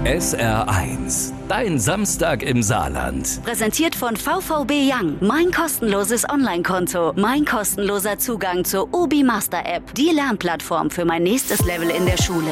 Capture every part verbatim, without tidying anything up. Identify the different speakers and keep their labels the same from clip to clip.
Speaker 1: S R eins, dein Samstag im Saarland.
Speaker 2: Präsentiert von V V B Young. Mein kostenloses Online-Konto. Mein kostenloser Zugang zur Obi Master App. Die Lernplattform für mein nächstes Level in der Schule.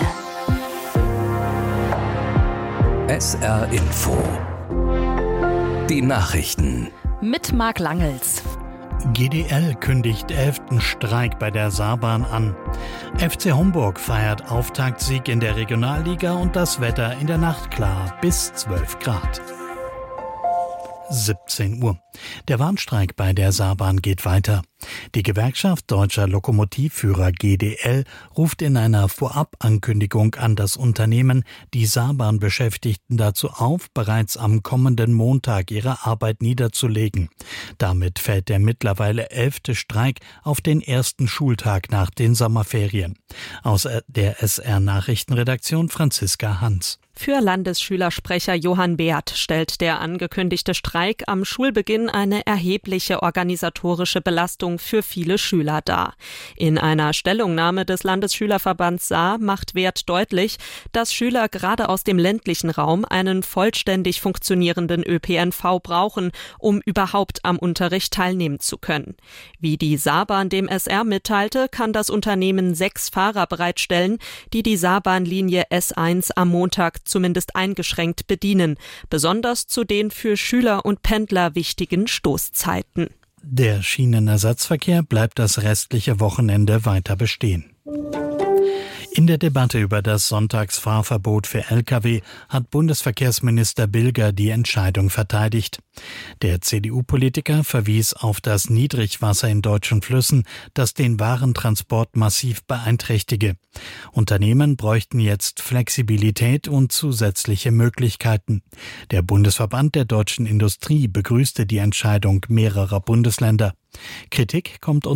Speaker 1: S R Info. Die Nachrichten.
Speaker 3: Mit Marc Langels.
Speaker 4: G D L kündigt elften Streik bei der Saarbahn an. F C Homburg feiert Auftaktsieg in der Regionalliga und das Wetter in der Nacht klar bis zwölf Grad. siebzehn Uhr. Der Warnstreik bei der Saarbahn geht weiter. Die Gewerkschaft Deutscher Lokomotivführer G D L ruft in einer Vorabankündigung an das Unternehmen die Saarbahnbeschäftigten dazu auf, bereits am kommenden Montag ihre Arbeit niederzulegen. Damit fällt der mittlerweile elfte Streik auf den ersten Schultag nach den Sommerferien. Aus der S R-Nachrichtenredaktion Franziska Hans.
Speaker 3: Für Landesschülersprecher Johann Beert stellt der angekündigte Streik am Schulbeginn eine erhebliche organisatorische Belastung für viele Schüler dar. In einer Stellungnahme des Landesschülerverbands Saar macht Beert deutlich, dass Schüler gerade aus dem ländlichen Raum einen vollständig funktionierenden Ö P N V brauchen, um überhaupt am Unterricht teilnehmen zu können. Wie die Saarbahn dem S R mitteilte, kann das Unternehmen sechs Fahrer bereitstellen, die die Saarbahnlinie S eins am Montag zumindest eingeschränkt bedienen, besonders zu den für Schüler und Pendler wichtigen Stoßzeiten.
Speaker 4: Der Schienenersatzverkehr bleibt das restliche Wochenende weiter bestehen. In der Debatte über das Sonntagsfahrverbot für L K W hat Bundesverkehrsminister Bilger die Entscheidung verteidigt. Der C D U-Politiker verwies auf das Niedrigwasser in deutschen Flüssen, das den Warentransport massiv beeinträchtige. Unternehmen bräuchten jetzt Flexibilität und zusätzliche Möglichkeiten. Der Bundesverband der deutschen Industrie begrüßte die Entscheidung mehrerer Bundesländer. Kritik kommt